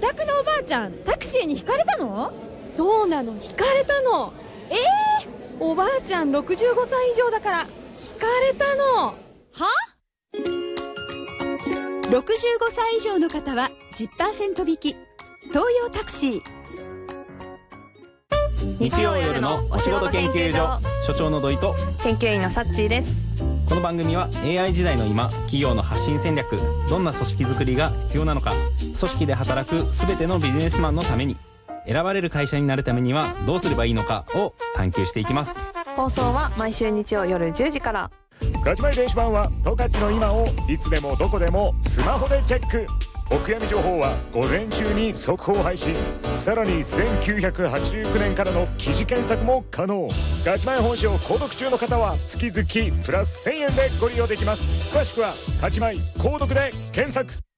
宅のおばあちゃんタクシーにひかれたの？ そうなの、ひかれたの。おばあちゃん65歳以上だからひかれたの。 は？65歳以上の方は 10% 引き。東洋タクシー。 日曜夜のお仕事研究所、所長の土井と研究員のサッチーです。 この番組は AI 時代の今、企業の発信戦略、どんな組織づくりが必要なのか、組織で働くすべてのビジネスマンのために、選ばれる会社になるためにはどうすればいいのかを探求していきます。 放送は毎週日曜夜10時から。 ガチマイ電子版は十勝の今をいつでもどこでもスマホでチェック。お悔やみ情報は午前中に速報配信。さらに1989年からの記事検索も可能。ガチマイ本誌を購読中の方は月々プラス1000円でご利用できます。詳しくはガチマイ購読で検索。